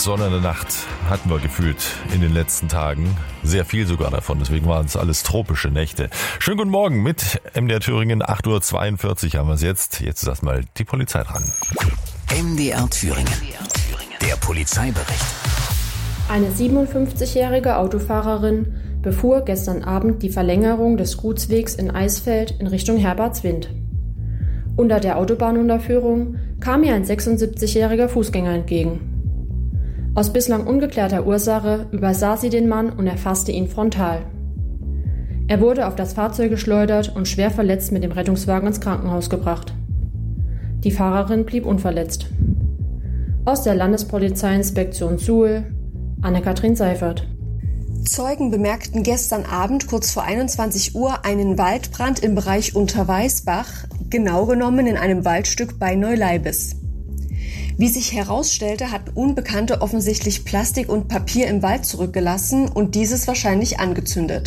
Sonne in der Nacht hatten wir gefühlt in den letzten Tagen. Sehr viel sogar davon, deswegen waren es alles tropische Nächte. Schönen guten Morgen mit MDR Thüringen, 8:42 Uhr haben wir es jetzt. Jetzt ist erstmal die Polizei dran. MDR Thüringen, der Polizeibericht. Eine 57-jährige Autofahrerin befuhr gestern Abend die Verlängerung des Gutswegs in Eisfeld in Richtung Herbertswind. Unter der Autobahnunterführung kam ihr ein 76-jähriger Fußgänger entgegen. Aus bislang ungeklärter Ursache übersah sie den Mann und erfasste ihn frontal. Er wurde auf das Fahrzeug geschleudert und schwer verletzt mit dem Rettungswagen ins Krankenhaus gebracht. Die Fahrerin blieb unverletzt. Aus der Landespolizeiinspektion Suhl, Anne-Kathrin Seifert. Zeugen bemerkten gestern Abend kurz vor 21 Uhr einen Waldbrand im Bereich Unterweißbach, genau genommen in einem Waldstück bei Neuleibes. Wie sich herausstellte, hatten Unbekannte offensichtlich Plastik und Papier im Wald zurückgelassen und dieses wahrscheinlich angezündet.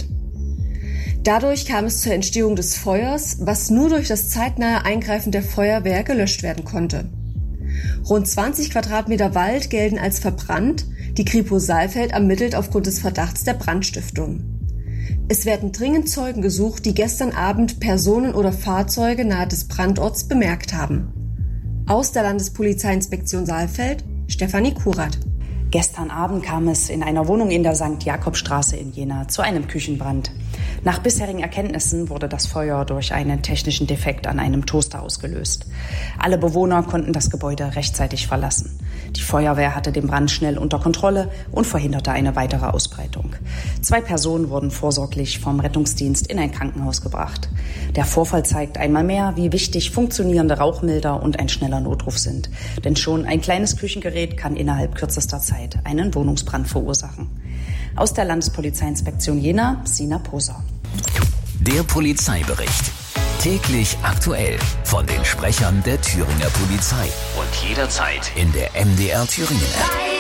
Dadurch kam es zur Entstehung des Feuers, was nur durch das zeitnahe Eingreifen der Feuerwehr gelöscht werden konnte. Rund 20 Quadratmeter Wald gelten als verbrannt. Die Kripo Saalfeld ermittelt aufgrund des Verdachts der Brandstiftung. Es werden dringend Zeugen gesucht, die gestern Abend Personen oder Fahrzeuge nahe des Brandorts bemerkt haben. Aus der Landespolizeiinspektion Saalfeld, Stefanie Kurat. Gestern Abend kam es in einer Wohnung in der St. Jakobstraße in Jena zu einem Küchenbrand. Nach bisherigen Erkenntnissen wurde das Feuer durch einen technischen Defekt an einem Toaster ausgelöst. Alle Bewohner konnten das Gebäude rechtzeitig verlassen. Die Feuerwehr hatte den Brand schnell unter Kontrolle und verhinderte eine weitere Ausbreitung. 2 Personen wurden vorsorglich vom Rettungsdienst in ein Krankenhaus gebracht. Der Vorfall zeigt einmal mehr, wie wichtig funktionierende Rauchmelder und ein schneller Notruf sind. Denn schon ein kleines Küchengerät kann innerhalb kürzester Zeit einen Wohnungsbrand verursachen. Aus der Landespolizeiinspektion Jena, Sina Poser. Der Polizeibericht. Täglich aktuell von den Sprechern der Thüringer Polizei. Und jederzeit in der MDR Thüringen App.